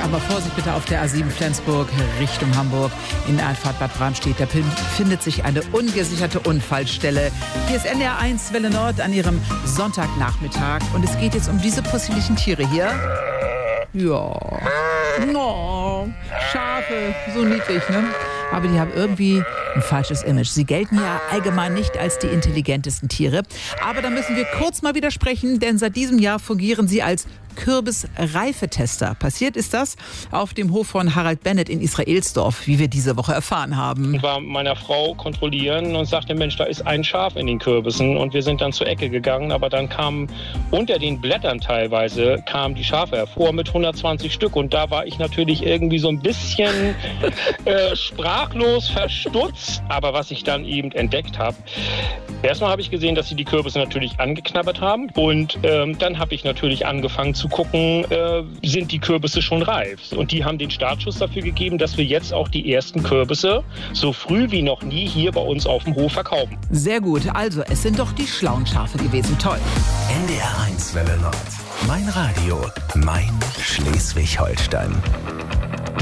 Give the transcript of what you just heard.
aber Vorsicht bitte auf der A7 Flensburg Richtung Hamburg. In der Einfahrt Bad Bramstedt, da befindet sich eine ungesicherte Unfallstelle. Hier ist NDR 1 Welle Nord an ihrem Sonntagnachmittag. Und es geht jetzt um diese possierlichen Tiere hier. Ja. Oh, Schafe, so niedlich, ne? Aber die haben irgendwie ein falsches Image. Sie gelten ja allgemein nicht als die intelligentesten Tiere. Aber da müssen wir kurz mal widersprechen, denn seit diesem Jahr fungieren sie als Kürbisreifetester. Passiert ist das auf dem Hof von Harald Bennett in Israelsdorf, wie wir diese Woche erfahren haben. Ich war meiner Frau kontrollieren und sagte, Mensch, da ist ein Schaf in den Kürbissen. Und wir sind dann zur Ecke gegangen, aber dann kamen unter den Blättern teilweise kamen die Schafe hervor mit 120 Stück. Und da war ich natürlich irgendwie so ein bisschen sprachlos, verstutzt. Aber was ich dann eben entdeckt habe, erstmal habe ich gesehen, dass sie die Kürbisse natürlich angeknabbert haben. Und dann habe ich natürlich angefangen zu gucken, sind die Kürbisse schon reif. Und die haben den Startschuss dafür gegeben, dass wir jetzt auch die ersten Kürbisse so früh wie noch nie hier bei uns auf dem Hof verkaufen. Sehr gut. Also, es sind doch die schlauen Schafe gewesen. Toll. NDR 1 Welle Nord. Mein Radio. Mein Schleswig-Holstein.